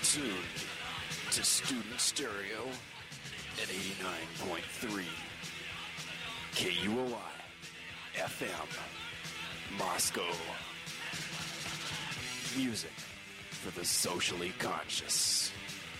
tuned to Student Stereo at 89.3 KUOI FM, Moscow. Music for the socially conscious.